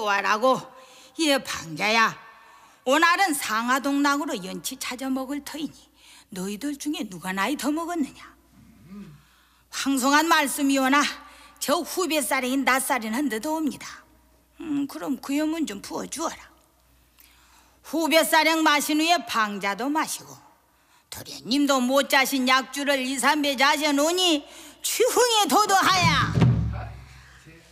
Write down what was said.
좋아라고. 예, 방자야, 오늘은 상하동락으로 연치 찾아 먹을 터이니 너희들 중에 누가 나이 더 먹었느냐? 황송한 말씀이오나 저 후배살인 낯살인 한데도 옵니다. 그럼 그 여문 좀 부어주어라. 후배살형 마신 후에 방자도 마시고 도련님도 못 자신 약주를 2, 3배 자셔 놓으니 추흥에 도도하야.